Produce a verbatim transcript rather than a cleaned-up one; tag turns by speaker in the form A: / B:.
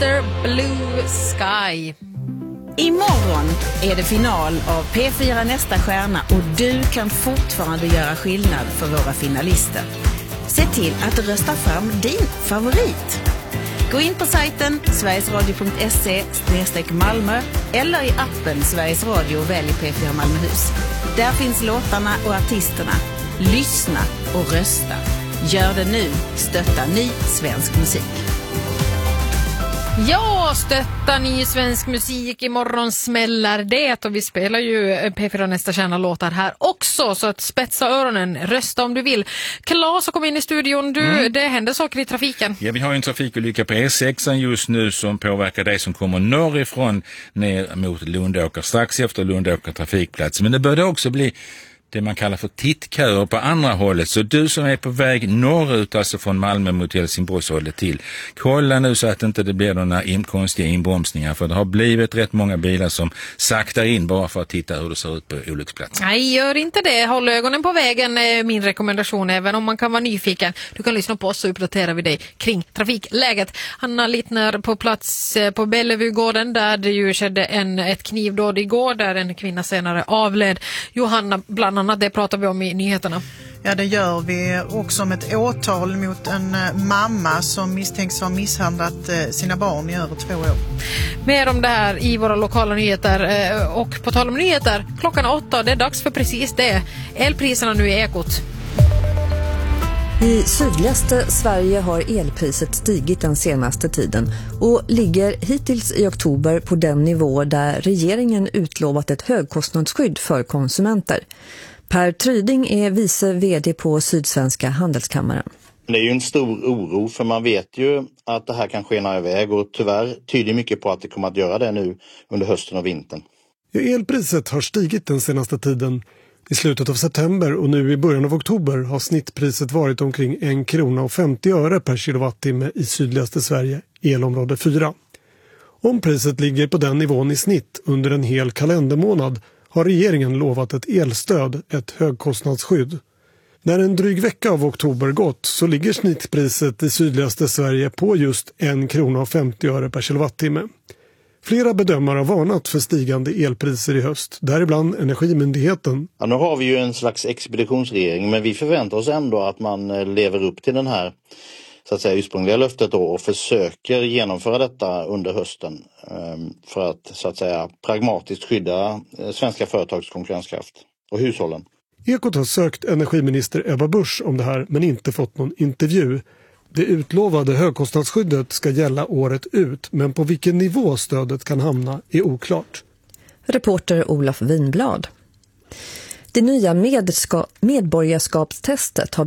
A: mister Blue Sky.
B: Imorgon är det final av P fyra Nästa stjärna och du kan fortfarande göra skillnad för våra finalister. Se till att rösta fram din favorit. Gå in på sajten sverigesradio punkt se slash Malmö eller i appen Sveriges Radio och välj P fyra Malmöhus. Där finns låtarna och artisterna. Lyssna och rösta. Gör det nu. Stötta ny svensk musik.
A: Ja, stötta ny svensk musik. Imorgon smäller det. Och vi spelar ju P fyra Nästa stjärna-låtar här också. Så att spetsa öronen, rösta om du vill. Klas har kommit in i studion. Du, mm. Det händer saker i trafiken.
C: Ja, vi har en trafikolycka på E sex just nu som påverkar dig som kommer norrifrån ner mot Lundåker. Strax efter Lundåker trafikplats. Men det börjar också bli det man kallar för tittköer på andra hållet. Så du som är på väg norrut, alltså från Malmö mot Helsingborgshållet till, kolla nu så att inte det blir några in, konstiga inbromsningar. För det har blivit rätt många bilar som saktar in bara för att titta hur det ser ut på olycksplatsen.
A: Nej, gör inte det. Håll ögonen på vägen är min rekommendation, även om man kan vara nyfiken. Du kan lyssna på oss så uppdaterar vi dig kring trafikläget. Hanna Littner på plats på Bellevue-gården där det ju skedde en, ett knivdåd igår där en kvinna senare avled. Johanna, bland annat det pratar vi om i nyheterna.
D: Ja, det gör vi också om ett åtal mot en mamma som misstänks ha misshandlat sina barn i över två år.
A: Mer om det här i våra lokala nyheter. Och på tal om nyheter, klockan åtta, det är dags för precis det. Elpriserna nu i Ekot.
E: I sydligaste Sverige har elpriset stigit den senaste tiden och ligger hittills i oktober på den nivå där regeringen utlovat ett högkostnadsskydd för konsumenter. Per Tryding är vice vd på Sydsvenska handelskammaren.
F: Det är ju en stor oro för man vet ju att det här kan skena iväg och tyvärr tyder mycket på att det kommer att göra det nu under hösten och vintern.
G: Ja, elpriset har stigit den senaste tiden. I slutet av september och nu i början av oktober har snittpriset varit omkring en krona och femtio öre per kilowattimme i sydligaste Sverige, elområde fyra. Om priset ligger på den nivån i snitt under en hel kalendermånad har regeringen lovat ett elstöd, ett högkostnadsskydd. När en dryg vecka av oktober gått så ligger snittpriset i sydligaste Sverige på just en krona och femtio öre per kilowattimme. Flera bedömare har varnat för stigande elpriser i höst, däribland Energimyndigheten.
F: Ja, nu har vi ju en slags expeditionsregering, men vi förväntar oss ändå att man lever upp till den här så att säga ursprungliga löftet då, och försöker genomföra detta under hösten för att så att säga pragmatiskt skydda svenska företags konkurrenskraft och hushållen.
G: Ekot har sökt energiminister Ebba Busch om det här men inte fått någon intervju. Det utlovade högkostnadsskyddet ska gälla året ut, men på vilken nivå stödet kan hamna är oklart.
E: Reporter Olof Winblad. Det nya medborgarskapstestet har